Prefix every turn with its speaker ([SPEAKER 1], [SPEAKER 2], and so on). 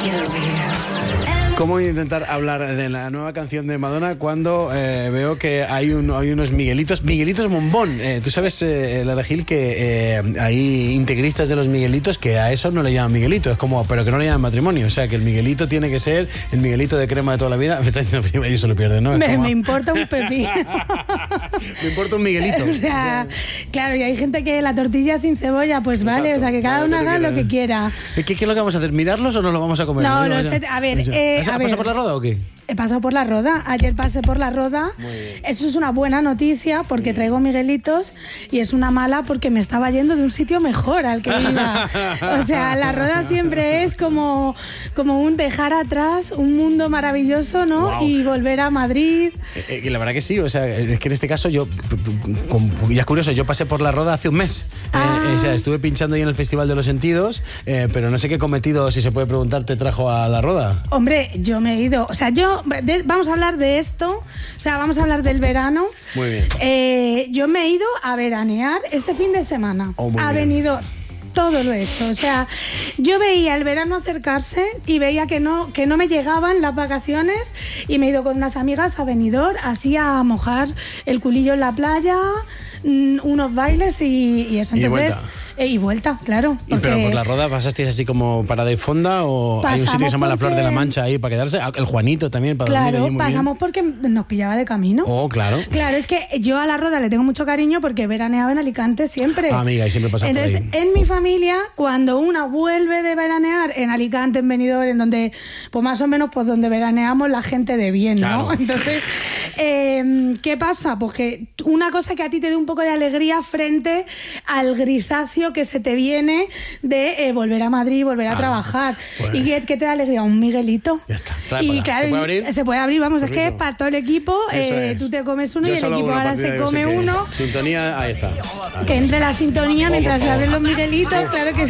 [SPEAKER 1] ¿Cómo intentar hablar de la nueva canción de Madonna cuando veo que hay unos Miguelitos Bombón? Tú sabes, Lara Gil, que hay integristas de los Miguelitos que a eso no le llaman Miguelito, es como, pero que no le llaman matrimonio. O sea, que el Miguelito tiene que ser el Miguelito de crema de toda la vida. Me está diciendo, y eso lo pierde, ¿no?
[SPEAKER 2] Me importa un pepino.
[SPEAKER 1] Me importa un Miguelito.
[SPEAKER 2] O sea, claro, y hay gente que la tortilla sin cebolla, pues vale, o sea, que cada uno haga lo que quiera.
[SPEAKER 1] ¿Qué es lo que vamos a hacer? ¿Mirarlos o no los vamos a comer?
[SPEAKER 2] No sé, a ver...
[SPEAKER 1] ¿Has pasado por la roda o qué?
[SPEAKER 2] He pasado por la roda, ayer pasé por la roda. Eso es una buena noticia porque traigo Miguelitos, y es una mala porque me estaba yendo de un sitio mejor al que iba. O sea, la roda siempre es como un dejar atrás un mundo maravilloso, ¿no? Wow. Y volver a Madrid.
[SPEAKER 1] La verdad que sí, o sea, es que en este caso yo, ya es curioso, yo pasé por la roda hace un mes. O sea, estuve pinchando ahí en el Festival de los Sentidos, pero no sé qué cometido, si se puede preguntar, te trajo a la roda.
[SPEAKER 2] Hombre, yo me he ido, o sea, vamos a hablar de esto, o sea, vamos a hablar del verano.
[SPEAKER 1] Muy bien.
[SPEAKER 2] Yo me he ido a veranear este fin de semana. Ha venido... Todo lo he hecho, o sea, yo veía el verano acercarse y veía que no me llegaban las vacaciones, y me he ido con unas amigas a Benidorm, así a mojar el culillo en la playa, unos bailes y eso. Entonces, y vuelta, claro. Porque...
[SPEAKER 1] ¿Pero por la roda pasasteis así como parada y fonda o hay un sitio que se llama La Flor de la Mancha ahí para quedarse? El Juanito también para dormir allí muy
[SPEAKER 2] pasamos
[SPEAKER 1] bien.
[SPEAKER 2] Porque nos pillaba de camino.
[SPEAKER 1] Oh, claro.
[SPEAKER 2] Claro, es que yo a la roda le tengo mucho cariño porque he veraneado en Alicante siempre.
[SPEAKER 1] Amiga, y siempre pasamos por ahí.
[SPEAKER 2] Entonces, en mi familia, cuando una vuelve de veranear en Alicante, en Benidorm, en donde, pues más o menos, pues donde veraneamos la gente de bien, ¿no? Claro. Entonces, ¿qué pasa? Pues que una cosa que a ti te dé un poco de alegría frente al grisáceo que se te viene de volver a Madrid, volver a trabajar. Bueno. ¿Y qué te da alegría? Un Miguelito.
[SPEAKER 1] Ya está.
[SPEAKER 2] Y claro, ¿se puede abrir? Se puede abrir, vamos, es que es para todo el equipo. Tú te comes uno, yo y el equipo ahora se come uno.
[SPEAKER 1] Sintonía, ahí está.
[SPEAKER 2] Que entre la sintonía mientras se abren los Miguelitos, claro que